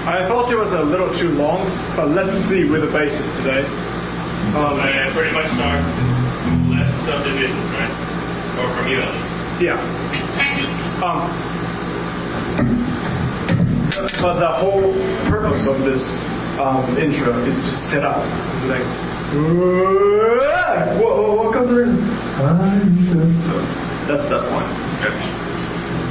I thought it was a little too long, but let's see with the basis today. It pretty much starts with less subdivisions, right? Or from you, at least. Yeah. But the whole purpose of this intro is to set up. Like, whoa, welcome to. So that's that point. Okay.